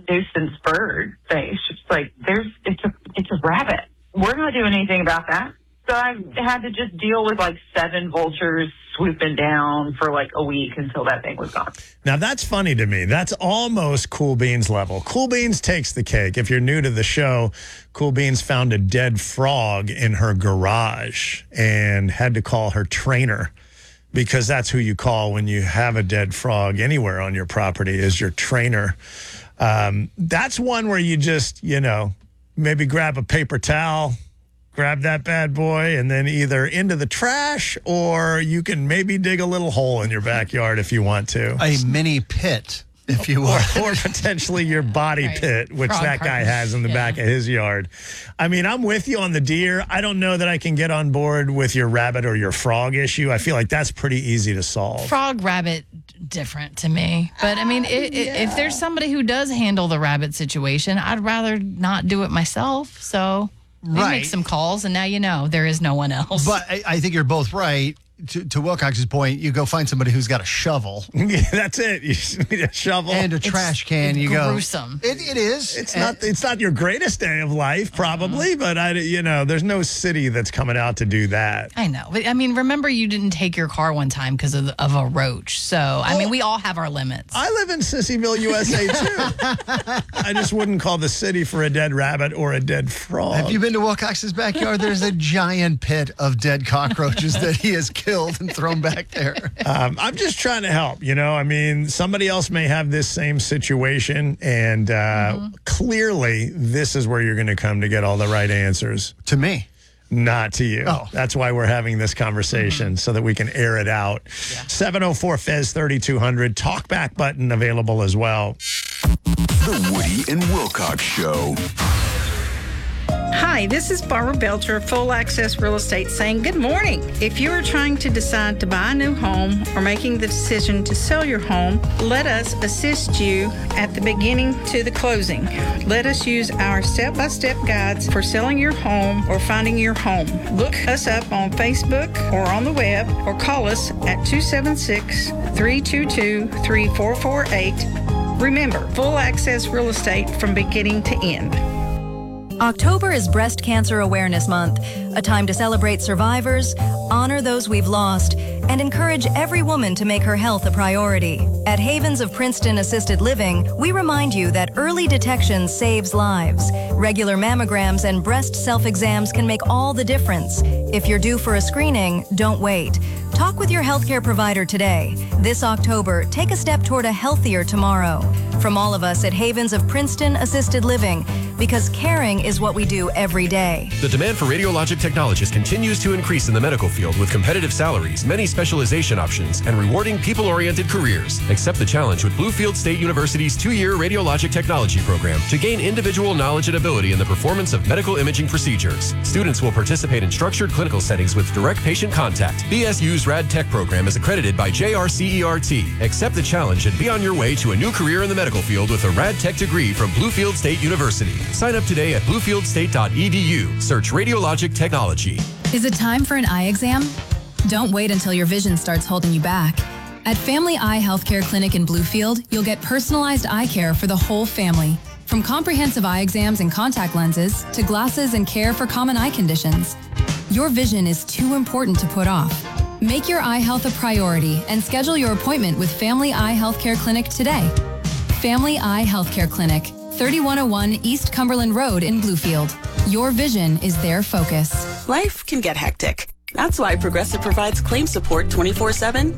nuisance bird thing. It's just like, it's a rabbit. We're not doing anything about that. So I had to just deal with like 7 vultures swooping down for like a week until that thing was gone. Now, that's funny to me. That's almost Cool Beans level. Cool Beans takes the cake. If you're new to the show, Cool Beans found a dead frog in her garage and had to call her trainer, because that's who you call when you have a dead frog anywhere on your property, is your trainer. That's one where you just, maybe grab a paper towel, grab that bad boy, and then either into the trash, or you can maybe dig a little hole in your backyard if you want to. A mini pit, if you will. Or potentially your body pit, which Frog that guy carcass. has in the back of his yard. I mean, I'm with you on the deer. I don't know that I can get on board with your rabbit or your frog issue. I feel like that's pretty easy to solve. Frog, rabbit, different to me. But I mean, if there's somebody who does handle the rabbit situation, I'd rather not do it myself. So we make some calls, and now there is no one else. But I think you're both right. To Wilcox's point, you go find somebody who's got a shovel. Yeah, that's it. You just need a shovel and a trash can. It's you go. Gruesome. It is. It's not your greatest day of life, probably, but there's no city that's coming out to do that. I know. But I mean, remember you didn't take your car one time because of a roach. So, I mean, we all have our limits. I live in Sissyville, USA, too. I just wouldn't call the city for a dead rabbit or a dead frog. Have you been to Wilcox's backyard? There's a giant pit of dead cockroaches that he has killed and thrown back there. I'm just trying to help. I mean, somebody else may have this same situation, and clearly this is where you're going to come to get all the right answers. To me. Not to you. Oh. That's why we're having this conversation, so that we can air it out. 704-FEZ-3200. Talkback button available as well. The Woody and Wilcox Show. Hi, this is Barbara Belcher of Full Access Real Estate saying good morning. If you are trying to decide to buy a new home or making the decision to sell your home, let us assist you at the beginning to the closing. Let us use our step-by-step guides for selling your home or finding your home. Look us up on Facebook or on the web, or call us at 276-322-3448. Remember, Full Access Real Estate from beginning to end. October is Breast Cancer Awareness Month, a time to celebrate survivors, honor those we've lost, and encourage every woman to make her health a priority. At Havens of Princeton Assisted Living, we remind you that early detection saves lives. Regular mammograms and breast self-exams can make all the difference. If you're due for a screening, don't wait. Talk with your healthcare provider today. This October, take a step toward a healthier tomorrow. From all of us at Havens of Princeton Assisted Living, because caring is what we do every day. The demand for radiologic technologists continues to increase in the medical field with competitive salaries, many specialization options, and rewarding people-oriented careers. Accept the challenge with Bluefield State University's 2-year radiologic technology program to gain individual knowledge and ability in the performance of medical imaging procedures. Students will participate in structured clinical settings with direct patient contact. BSU's Rad Tech program is accredited by JRCERT. Accept the challenge and be on your way to a new career in the medical field with a Rad Tech degree from Bluefield State University. Sign up today at bluefieldstate.edu. Search radiologic technology. Is it time for an eye exam? Don't wait until your vision starts holding you back. At Family Eye Healthcare Clinic in Bluefield, you'll get personalized eye care for the whole family. From comprehensive eye exams and contact lenses to glasses and care for common eye conditions. Your vision is too important to put off. Make your eye health a priority and schedule your appointment with Family Eye Healthcare Clinic today. Family Eye Healthcare Clinic, 3101 East Cumberland Road in Bluefield. Your vision is their focus. Life can get hectic. That's why Progressive provides claim support 24/7,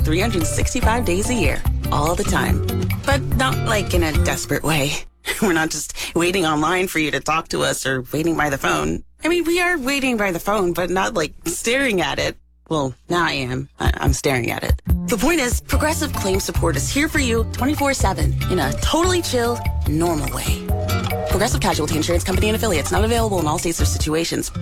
365 days a year, all the time. But not like in a desperate way. We're not just waiting online for you to talk to us or waiting by the phone. I mean, we are waiting by the phone, but not like staring at it. Well, now I am. I'm staring at it. The point is, Progressive Claim Support is here for you 24/7 in a totally chill, normal way. Progressive Casualty Insurance Company and Affiliates, not available in all states or situations.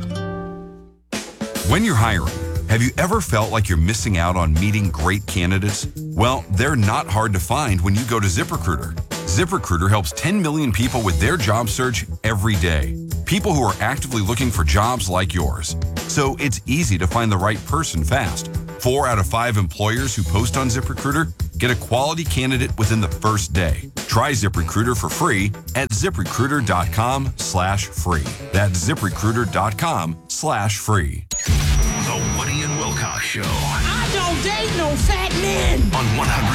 When you're hiring, have you ever felt like you're missing out on meeting great candidates? Well, they're not hard to find when you go to ZipRecruiter. ZipRecruiter helps 10 million people with their job search every day. People who are actively looking for jobs like yours. So it's easy to find the right person fast. 4 out of 5 employers who post on ZipRecruiter Get a quality candidate within the first day. Try ZipRecruiter for free at ZipRecruiter.com/free. That's ZipRecruiter.com/free. The Woody and Wilcox Show. I don't date no fat men. On 100.